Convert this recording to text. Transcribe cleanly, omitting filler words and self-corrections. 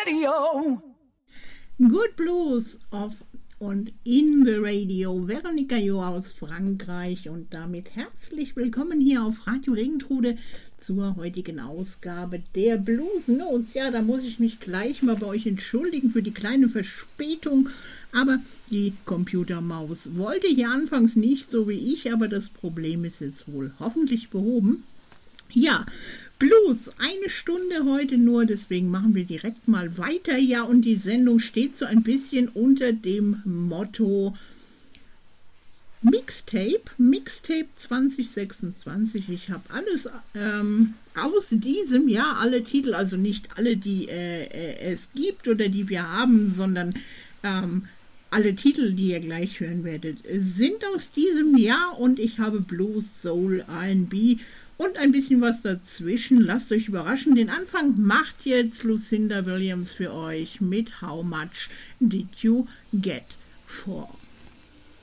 radio. Good Blues of und in the Radio. Veronika Jo aus Frankreich und damit herzlich willkommen hier auf Radio Regentrude zur heutigen Ausgabe der Blues Notes. Ja, da muss ich mich gleich mal bei euch entschuldigen für die kleine Verspätung, aber die Computermaus wollte hier anfangs nicht, so wie ich, aber das Problem ist jetzt wohl hoffentlich behoben. Ja, Blues, 1 Stunde heute nur, deswegen machen wir direkt mal weiter. Ja, und die Sendung steht so ein bisschen unter dem Motto Mixtape 2026. Ich habe alles aus diesem Jahr, alle Titel, also nicht alle, die es gibt oder die wir haben, sondern alle Titel, die ihr gleich hören werdet, sind aus diesem Jahr und ich habe Blues, Soul, R&B und ein bisschen was dazwischen. Lasst euch überraschen. Den Anfang macht jetzt Lucinda Williams für euch mit How Much Did You Get For?